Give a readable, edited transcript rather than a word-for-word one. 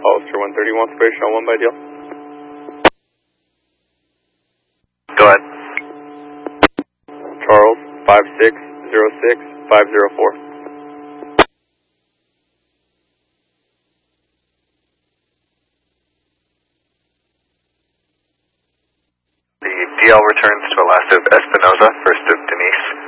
Hollister 131, Spiration on 1 by deal. Go ahead. Charles 5606504. The DL returns to Alaska of Espinoza, first of Denise.